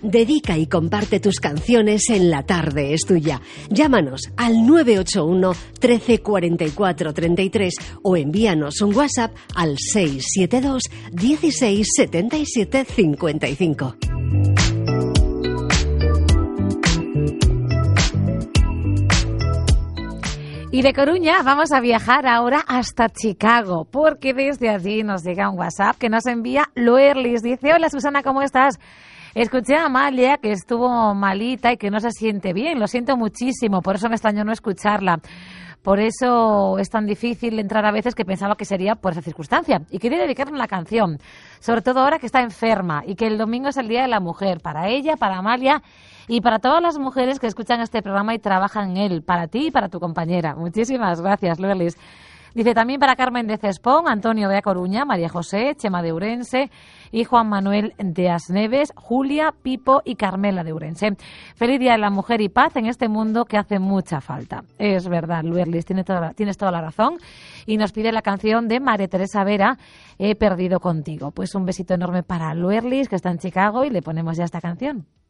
Dedica y comparte tus canciones en La Tarde es Tuya. Llámanos al 981 13 44 33 o envíanos un WhatsApp al 672 16 77 55. Y de Coruña vamos a viajar ahora hasta Chicago, porque desde allí nos llega un WhatsApp que nos envía Loerlis. Dice: hola Susana, ¿cómo estás? Escuché a Amalia que estuvo malita y que no se siente bien. Lo siento muchísimo, por eso me extrañó no escucharla. Por eso es tan difícil entrar a veces, que pensaba que sería por esa circunstancia. Y quería dedicarle una canción, sobre todo ahora que está enferma y que el domingo es el Día de la Mujer, para ella, para Amalia y para todas las mujeres que escuchan este programa y trabajan en él, para ti y para tu compañera. Muchísimas gracias, Loerlis. Dice también para Carmen de Cespón, Antonio de A Coruña, María José, Chema de Ourense y Juan Manuel de Asneves, Julia, Pipo y Carmela de Ourense. Feliz Día de la Mujer y paz en este mundo que hace mucha falta. Es verdad, Loerlis, tienes toda la razón. Y nos pide la canción de María Teresa Vera, He perdido contigo. Pues un besito enorme para Loerlis, que está en Chicago, y le ponemos ya esta canción.